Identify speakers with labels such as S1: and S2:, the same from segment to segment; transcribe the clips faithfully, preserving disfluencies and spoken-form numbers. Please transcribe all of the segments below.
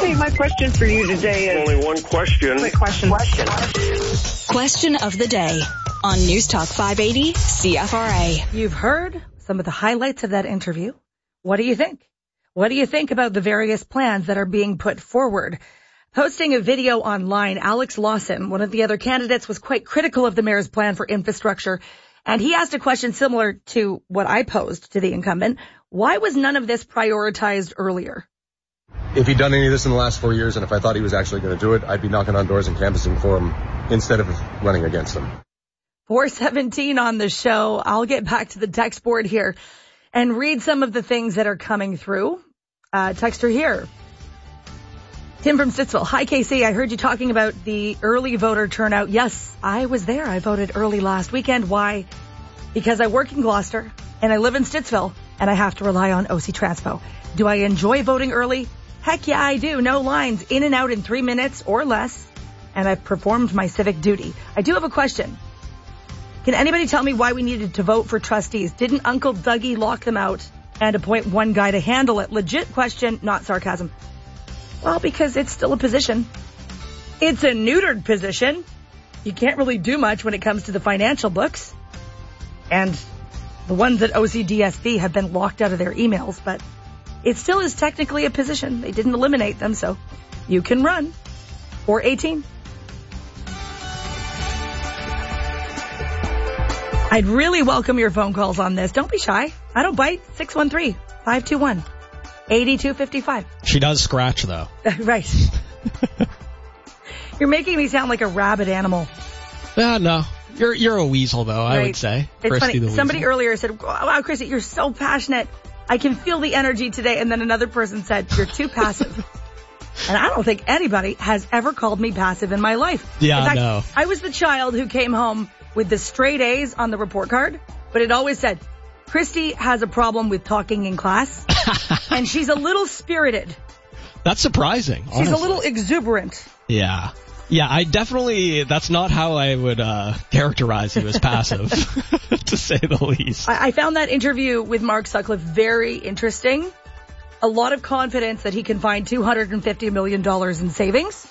S1: Hey, my question for you today is...
S2: Only one question.
S1: Quick question. Question.
S3: Question of the day on News Talk five eighty C F R A.
S4: You've heard some of the highlights of that interview. What do you think? What do you think about the various plans that are being put forward? Posting a video online, Alex Lawson, one of the other candidates, was quite critical of the mayor's plan for infrastructure. And he asked a question similar to what I posed to the incumbent. Why was none of this prioritized earlier?
S5: If he'd done any of this in the last four years, and if I thought he was actually going to do it, I'd be knocking on doors and canvassing for him instead of running against him.
S4: four seventeen on the show. I'll get back to the text board here and read some of the things that are coming through. Uh, texter here. Tim from Stittsville. Hi, K C. I heard you talking about the early voter turnout. Yes, I was there. I voted early last weekend. Why? Because I work in Gloucester and I live in Stittsville and I have to rely on O C Transpo. Do I enjoy voting early? Heck yeah, I do. No lines, in and out in three minutes or less. And I've performed my civic duty. I do have a question. Can anybody tell me why we needed to vote for trustees? Didn't Uncle Dougie lock them out and appoint one guy to handle it? Legit question, not sarcasm. Well, because it's still a position. It's a neutered position. You can't really do much when it comes to the financial books. And the ones at O C D S B have been locked out of their emails, but it still is technically a position. They didn't eliminate them, so you can run. four eighteen. I'd really welcome your phone calls on this. Don't be shy. I don't bite. six one three, five two one, eight two five five.
S6: She does scratch, though.
S4: Right. You're making me sound like a rabid animal.
S6: Yeah, no. You're you're a weasel, though, I
S4: Right.
S6: would say.
S4: It's
S6: Christy
S4: funny.
S6: the
S4: Somebody
S6: weasel.
S4: earlier said, wow, Chrissy, you're so passionate. I can feel the energy today. And then another person said, you're too passive. And I don't think anybody has ever called me passive in my life.
S6: Yeah,
S4: in fact,
S6: no.
S4: I was the child who came home with the straight A's on the report card, but it always said, Christy has a problem with talking in class, and she's a little spirited.
S6: That's surprising,
S4: She's
S6: honestly.
S4: a little exuberant.
S6: Yeah. Yeah, I definitely, that's not how I would uh characterize you as passive, to say the least.
S4: I, I found that interview with Mark Sutcliffe very interesting. A lot of confidence that he can find two hundred fifty million dollars in savings.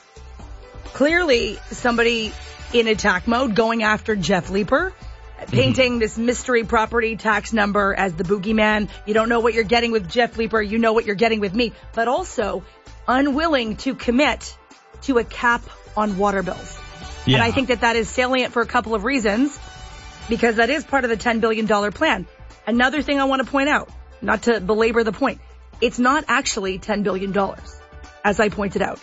S4: Clearly, somebody in attack mode going after Jeff Leeper, painting mm-hmm. this mystery property tax number as the boogeyman. You don't know what you're getting with Jeff Leeper. You know what you're getting with me. But also unwilling to commit to a cap on water bills.
S6: Yeah.
S4: And I think that that is salient for a couple of reasons, because that is part of the ten billion dollars plan. Another thing I want to point out, not to belabor the point, it's not actually ten billion dollars, as I pointed out,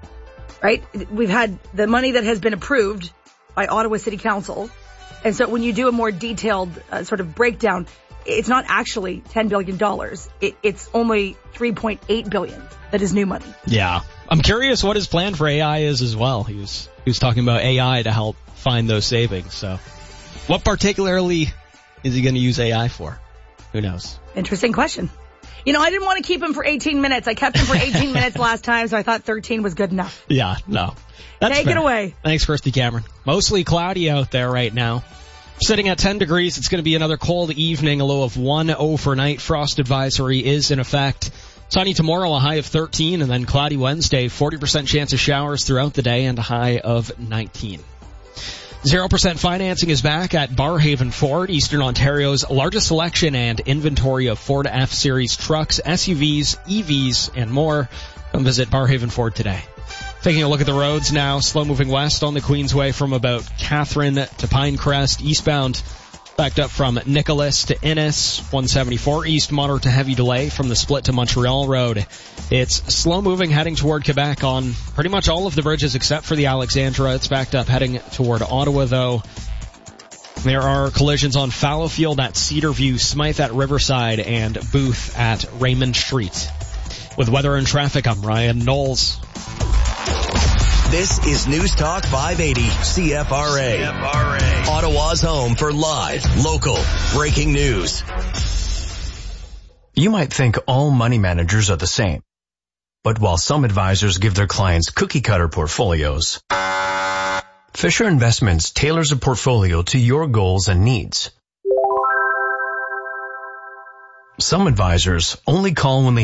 S4: right? We've had the money that has been approved by Ottawa City Council. And so when you do a more detailed uh, sort of breakdown, it's not actually ten billion dollars. It, it's only three point eight billion dollars that is new money.
S6: Yeah. I'm curious what his plan for A I is as well. He was he was talking about A I to help find those savings. So what particularly is he going to use A I for? Who knows?
S4: Interesting question. You know, I didn't want to keep him for eighteen minutes. I kept him for eighteen minutes last time, so I thought thirteen was good enough.
S6: Yeah, no. That's
S4: Take
S6: fair.
S4: it away.
S6: Thanks, Christy Cameron. Mostly cloudy out there right now. Sitting at ten degrees, it's going to be another cold evening, a low of one overnight. Frost advisory is in effect. Sunny tomorrow, a high of thirteen, and then cloudy Wednesday, forty percent chance of showers throughout the day and a high of nineteen. zero percent financing is back at Barhaven Ford, Eastern Ontario's largest selection and inventory of Ford F-Series trucks, S U Vs, E Vs, and more. Come visit Barhaven Ford today. Taking a look at the roads now, slow-moving west on the Queensway from about Catherine to Pinecrest, eastbound. Backed up from Nicholas to Innis, one seventy-four east, moderate to heavy delay from the split to Montreal Road. It's slow-moving heading toward Quebec on pretty much all of the bridges except for the Alexandra. It's backed up heading toward Ottawa, though. There are collisions on Fallowfield at Cedarview, Smythe at Riverside, and Booth at Raymond Street. With weather and traffic, I'm Ryan Knowles.
S7: This is News Talk five eighty C F R A. C F R A. Ottawa's home for live, local, breaking news.
S8: You might think all money managers are the same. But while some advisors give their clients cookie-cutter portfolios, Fisher Investments tailors a portfolio to your goals and needs. Some advisors only call when they